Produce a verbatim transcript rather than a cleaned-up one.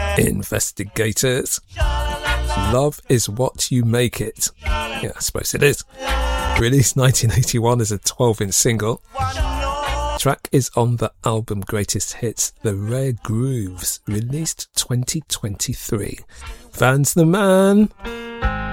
Investigators. Love is what you make it. Yeah, I suppose it is. Released nineteen eighty-one as a twelve inch single. Track is on the album Greatest Hits, The Rare Grooves, released twenty twenty-three. Van's the man.